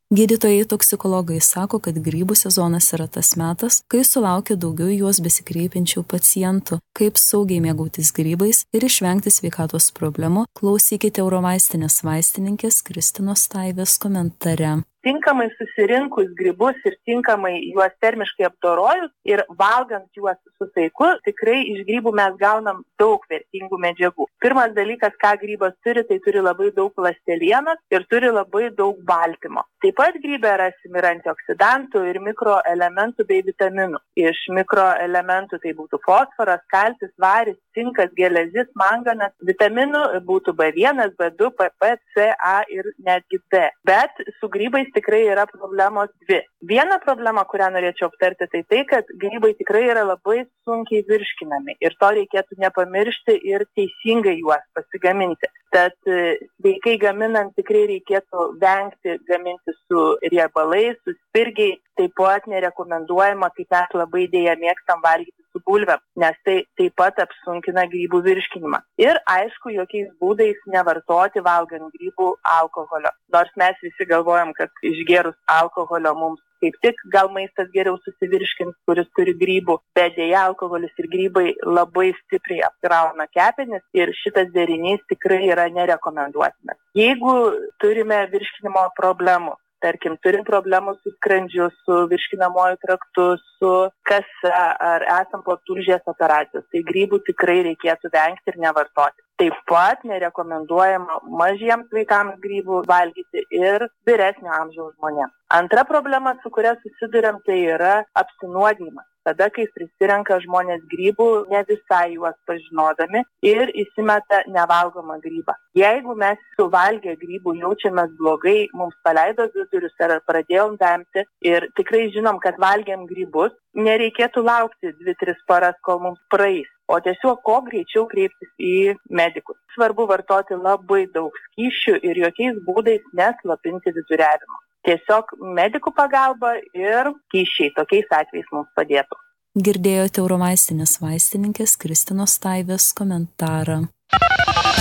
Gydytojai toksikologai sako, kad grybų sezonas yra tas metas, kai sulaukia daugiau juos besikreipiančių pacientų. Kaip saugiai mėgautis grybais ir išvengti sveikatos problemų, klausykite Eurovaistinės vaistininkės Kristinos Staivės komentare. Tinkamai susirinkus grybus ir tinkamai juos termiškai apdorojus ir valgant juos su saiku, tikrai iš grybų mes gaunam daug vertingų medžiagų. Pirmas dalykas, ką grybas turi, tai turi labai daug ląstelienos ir turi labai daug baltymo. Taip pat grybe rasim ir antioksidantų, ir mikroelementų bei vitaminų. Iš mikroelementų tai būtų fosforas, kalcis, varis, cinkas, gelezis, manganas. Vitaminų būtų B1, B2, PP, C, A ir netgi D. Bet su grybais tikrai yra problemos dvi. Viena problema, kurią norėčiau aptarti, tai kad grybai tikrai yra labai sunkiai virškinami ir to reikėtų nepamiršti ir teisingai juos pasigaminti. Tad sveikai gaminant tikrai reikėtų vengti gaminti su riebalais, su spirgiais. Taip pat nerekomenduojama, kaip mes labai dėja mėgstam valgyti su bulvėm, nes tai taip pat apsunkina grybų virškinimą. Ir aišku, jokiais būdais nevartoti valgant grybų alkoholio. Nors mes visi galvojam, kad išgėrus alkoholio mums kaip tik gal maistas geriau susivirškins, kuris turi grybų, bet dėja alkoholis ir grybai labai stipriai apkrauna kepenis ir šitas derinys tikrai yra nerekomenduotinas. Jeigu turime virškinimo problemų, tarkim, turim problemų su skrandžiu, su virškinamuoju traktu, su kasa ar esam po tulžies operacijos, tai grybų tikrai reikėtų vengti ir nevartoti. Taip pat nerekomenduojama mažiems vaikams grybų valgyti ir vyresnio amžiaus žmonėms. Antra problema, su kuria susiduriam, tai yra apsinuodijimas. Tada, kai prisirenka žmonės grybų, ne visai juos pažinodami ir įsimeta nevalgomą grybą. Jeigu mes suvalgę grybų jaučiamės blogai, mums paleido vidurius ar pradėjom vemti ir tikrai žinom, kad valgėm grybus, nereikėtų laukti 2-3 paras, kol mums praeis, o tiesiog kuo greičiau kreiptis į medikus. Svarbu vartoti labai daug skysčių ir jokiais būdais neslopinti viduriavimo. Tiesiog medikų pagalba ir skysčiai tokiais atvejais mums padėtų. Girdėjote Eurovaistinės vaistininkės Kristinos Staivės komentarą.